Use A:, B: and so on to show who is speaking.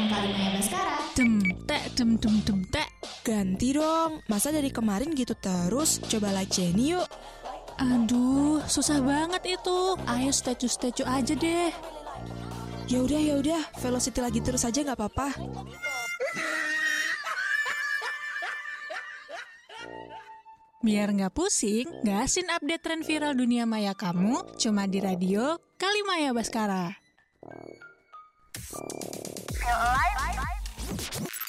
A: platform Kalimaya Baskara.
B: Dem tek.
C: Ganti dong, masa dari kemarin gitu terus? Coba like Jenny yuk.
B: Aduh, susah banget itu. Ayo statue aja deh.
C: Ya udah, velocity lagi terus aja nggak apa-apa.
B: Biar nggak pusing, gasin update tren viral dunia maya kamu cuma di radio Kalimaya Baskara.
D: Feel alive?